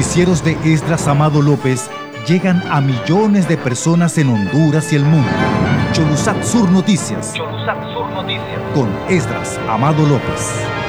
noticieros de Esdras Amado López llegan a millones de personas en Honduras y el mundo. Cholusac Sur Noticias. Con Esdras Amado López.